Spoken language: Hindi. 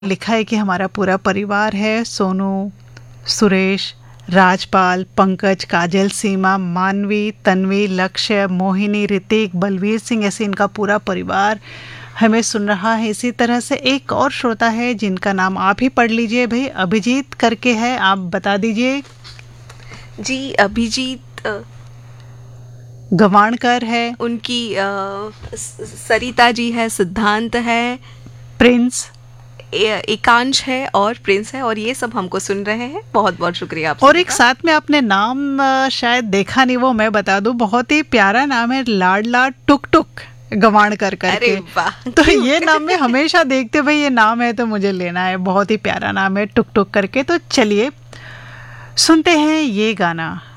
लिखा है कि हमारा पूरा परिवार है, सोनू, सुरेश, राजपाल, पंकज, काजल, सीमा, मानवी, तन्वी, लक्ष्य, मोहिनी, ऋतिक, बलवीर सिंह, ऐसे इनका पूरा परिवार हमें सुन रहा है। इसी तरह से एक और श्रोता है जिनका नाम आप ही पढ़ लीजिए भाई, अभिजीत करके है, आप बता दीजिए। जी, अभिजीत गवाणकर है, उनकी सरिता जी है, सिद्धांत है, प्रिंस, एकांश है और प्रिंस है, और ये सब हमको सुन रहे हैं। बहुत बहुत शुक्रिया आप और एक साथ में आपने नाम शायद देखा नहीं, वो मैं बता दूं, बहुत ही प्यारा नाम है, लाडला टुक टुक गवाणकर करके। अरे वाह, तो ये नाम में हमेशा देखते भाई ये नाम है तो मुझे लेना है, बहुत ही प्यारा नाम है टुक टुक करके। तो चलिए सुनते हैं ये गाना।